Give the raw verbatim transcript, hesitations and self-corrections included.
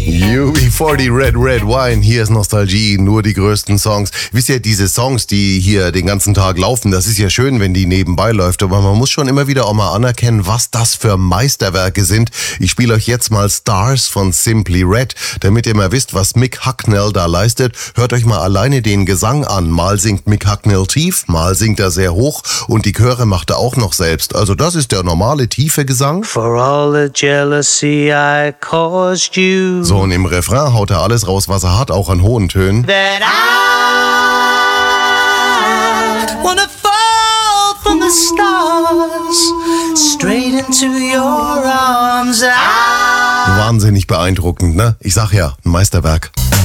U B vierzig Red Red Wine, hier ist Nostalgie, nur die größten Songs. Wisst ihr, diese Songs, die hier den ganzen Tag laufen, das ist ja schön, wenn die nebenbei läuft, aber man muss schon immer wieder auch mal anerkennen, was das für Meisterwerke sind. Ich spiele euch jetzt mal Stars von Simply Red, damit ihr mal wisst, was Mick Hucknall da leistet. Hört euch mal alleine den Gesang an. Mal singt Mick Hucknall tief, mal singt er sehr hoch und die Chöre macht er auch noch selbst. Also das ist der normale tiefe Gesang. For all the jealousy I caused you. So, und im Refrain haut er alles raus, was er hat, auch an hohen Tönen. That I wanna fall from the stars straight into your arms. I Wahnsinnig beeindruckend, ne? Ich sag ja, ein Meisterwerk.